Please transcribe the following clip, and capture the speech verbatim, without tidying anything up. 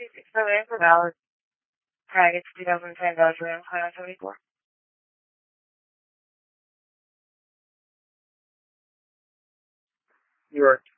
two six oh eight for valid. Tag it's two thousand ten Dodge Ram five seventy-four. You are